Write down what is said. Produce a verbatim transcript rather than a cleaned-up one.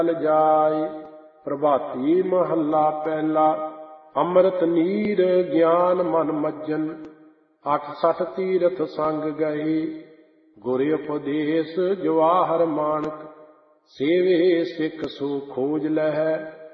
ਜਾਏ। ਪ੍ਰਭਾਤੀ ਮਹੱਲਾ ਪਹਿਲਾ। ਅੰਮ੍ਰਿਤ ਨੀਰ ਗਿਆਨ ਮਨ ਮੱਜਨ, ਅੱਠ ਸਠ ਤੀਰਥ ਸੰਗ ਗਏ। ਗੁਰ ਉਪਦੇਸ਼ ਜਵਾਹਰ ਮਾਣਕ, ਸੇਵੇ ਸਿੱਖ ਸੋ ਖੋਜ ਲਹੈ।